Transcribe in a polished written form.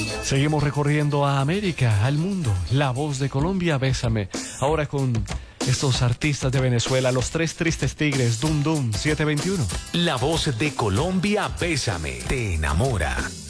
Seguimos recorriendo a América, al mundo. La voz de Colombia, Bésame. Ahora con estos artistas de Venezuela, los Tres Tristes Tigres, Dum Dum 721. La voz de Colombia, Bésame, te enamora.